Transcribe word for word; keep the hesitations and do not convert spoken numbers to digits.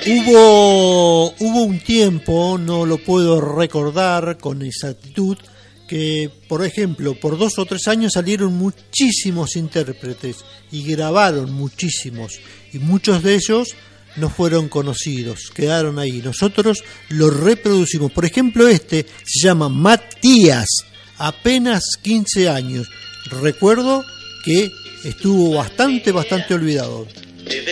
Hubo, hubo un tiempo, no lo puedo recordar con exactitud, que por ejemplo por dos o tres años salieron muchísimos intérpretes y grabaron muchísimos, y muchos de ellos no fueron conocidos, quedaron ahí. Nosotros los reproducimos. Por ejemplo, este se llama Matías, apenas quince años. Recuerdo que estuvo bastante, bastante olvidado.